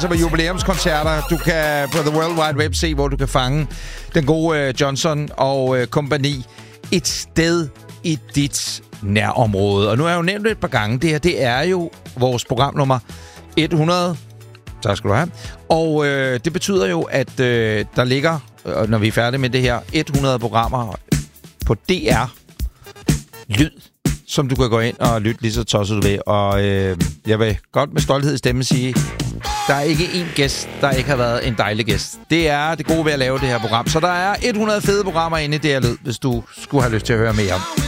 Som er jubilæumskoncerter. Du kan på The World Wide Web se, hvor du kan fange den gode Johnson og kompagni et sted i dit nærområde. Og nu har jeg jo nævnt det et par gange. Det her, det er jo vores programnummer 100. Tak skal du have. Og det betyder jo, at der ligger, når vi er færdige med det her, 100 programmer på DR Lyd, som du kan gå ind og lytte lige så tosset du vil. Og jeg vil godt med stolthed i stemme sige, der er ikke én gæst, der ikke har været en dejlig gæst. Det er det gode ved at lave det her program. Så der er 100 fede programmer inde i DR Lyd, hvis du skulle have lyst til at høre mere om.